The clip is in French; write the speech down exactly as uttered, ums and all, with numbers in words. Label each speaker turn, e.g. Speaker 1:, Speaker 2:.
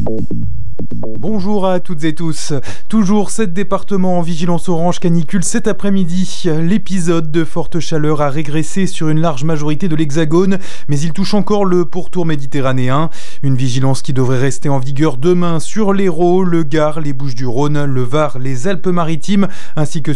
Speaker 1: Bonjour à toutes et tous. Toujours sept départements en vigilance orange canicule cet après-midi. L'épisode de forte chaleur a régressé sur une large majorité de l'Hexagone, mais il touche encore le pourtour méditerranéen. Une vigilance qui devrait rester en vigueur demain sur l'Hérault, le Gard, les Bouches-du-Rhône, le Var, les Alpes-Maritimes, ainsi que